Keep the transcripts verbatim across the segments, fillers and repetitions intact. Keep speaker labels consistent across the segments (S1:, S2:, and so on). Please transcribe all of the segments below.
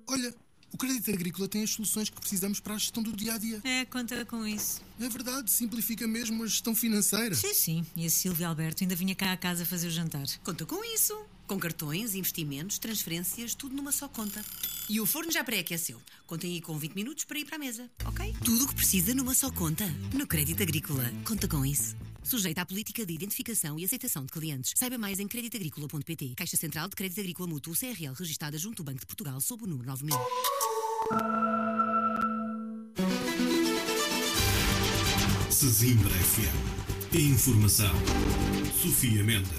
S1: Olha, o Crédito Agrícola tem as soluções que precisamos para a gestão do dia-a-dia.
S2: É, conta com isso.
S1: É verdade, simplifica mesmo a gestão financeira.
S2: Sim, sim. E a Silvia Alberto ainda vinha cá à casa fazer o jantar.
S3: Conta com isso. Com cartões, investimentos, transferências, tudo numa só conta. E o forno já pré-aqueceu. Contem aí com vinte minutos para ir para a mesa, ok? Tudo o que precisa numa só conta. No Crédito Agrícola. Conta com isso. Sujeita à política de identificação e aceitação de clientes. Saiba mais em crédito agrícola ponto pt. Caixa Central de Crédito Agrícola Mútuo C R L, registada junto ao Banco de Portugal sob o número nove mil.
S4: Sesimbra F M. Informação. Sofia Mendes.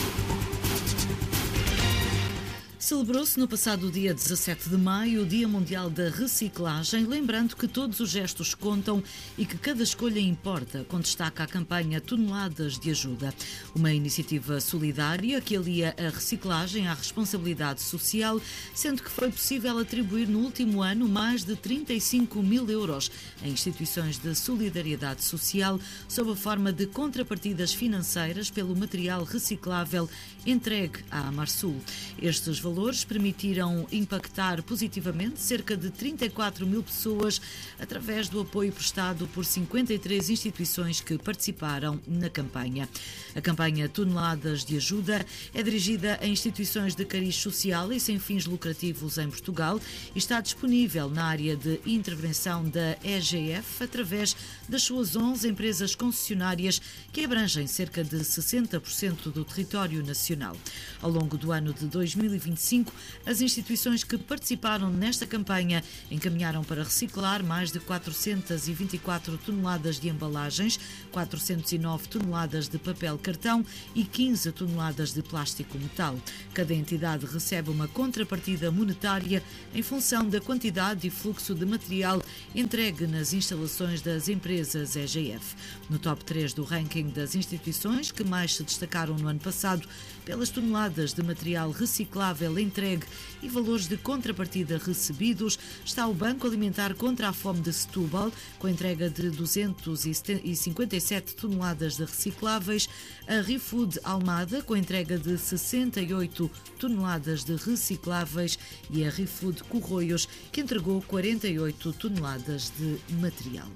S5: Celebrou-se no passado dia dezassete de maio o Dia Mundial da Reciclagem, lembrando que todos os gestos contam e que cada escolha importa, com destaque à campanha Toneladas de Ajuda. Uma iniciativa solidária que alia a reciclagem à responsabilidade social, sendo que foi possível atribuir no último ano mais de trinta e cinco mil euros a instituições de solidariedade social, sob a forma de contrapartidas financeiras pelo material reciclável entregue à Amarsul. Estes valores valores permitiram impactar positivamente cerca de trinta e quatro mil pessoas através do apoio prestado por cinquenta e três instituições que participaram na campanha. A campanha Toneladas de Ajuda é dirigida a instituições de cariz social e sem fins lucrativos em Portugal e está disponível na área de intervenção da E G F através das suas onze empresas concessionárias que abrangem cerca de sessenta por cento do território nacional. Ao longo do ano de dois mil e vinte e cinco, as instituições que participaram nesta campanha encaminharam para reciclar mais de quatrocentas e vinte e quatro toneladas de embalagens, quatrocentas e nove toneladas de papel cartão e quinze toneladas de plástico metal. Cada entidade recebe uma contrapartida monetária em função da quantidade e fluxo de material entregue nas instalações das empresas E G F. No top três do ranking das instituições que mais se destacaram no ano passado pelas toneladas de material reciclável entregue e valores de contrapartida recebidos, está o Banco Alimentar contra a Fome de Setúbal, com entrega de duzentas e cinquenta e sete toneladas de recicláveis, a ReFood Almada, com entrega de sessenta e oito toneladas de recicláveis, e a ReFood Corroios, que entregou quarenta e oito toneladas de material.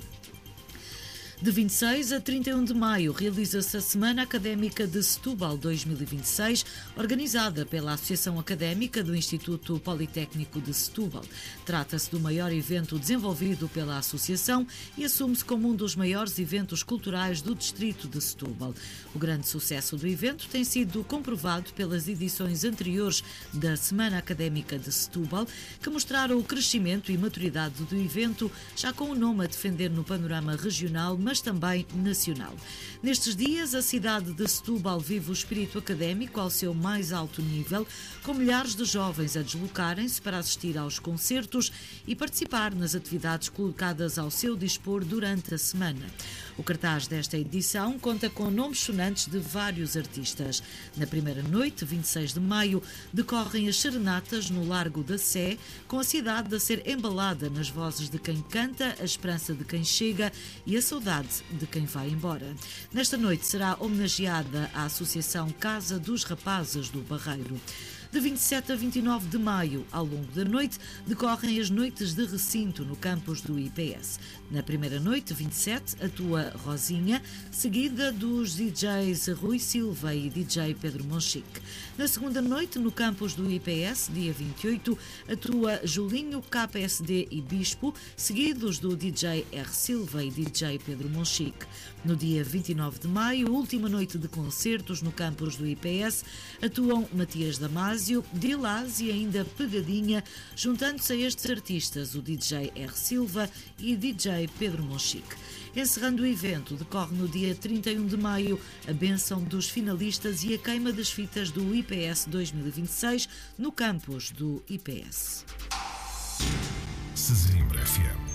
S5: De vinte e seis a trinta e um de maio realiza-se a Semana Académica de Setúbal dois mil e vinte e seis, organizada pela Associação Académica do Instituto Politécnico de Setúbal. Trata-se do maior evento desenvolvido pela Associação e assume-se como um dos maiores eventos culturais do distrito de Setúbal. O grande sucesso do evento tem sido comprovado pelas edições anteriores da Semana Académica de Setúbal, que mostraram o crescimento e maturidade do evento, já com o nome a defender no panorama regional, mas também nacional. Nestes dias, a cidade de Setúbal vive o espírito académico ao seu mais alto nível, com milhares de jovens a deslocarem-se para assistir aos concertos e participar nas atividades colocadas ao seu dispor durante a semana. O cartaz desta edição conta com nomes sonantes de vários artistas. Na primeira noite, vinte e seis de maio, decorrem as serenatas no Largo da Sé, com a cidade a ser embalada nas vozes de quem canta, a esperança de quem chega e a saudade de quem vai embora. Nesta noite será homenageada a Associação Casa dos Rapazes do Barreiro. De vinte e sete a vinte e nove de maio, ao longo da noite, decorrem as noites de recinto no campus do I P S. Na primeira noite, vinte e sete, atua Rosinha, seguida dos D Js Rui Silva e D J Pedro Monchique. Na segunda noite, no campus do I P S, dia vinte e oito, atua Julinho, K P S D e Bispo, seguidos do D J R Silva e D J Pedro Monchique. No dia vinte e nove de maio, última noite de concertos no campus do I P S, atuam Matias Damasio, Dilaz e ainda Pegadinha, juntando-se a estes artistas o D J R Silva e D J Pedro Monchique. Encerrando o evento, decorre no dia trinta e um de maio a bênção dos finalistas e a queima das fitas do I P S dois mil e vinte e seis no campus do I P S.
S4: Sesimbra F M.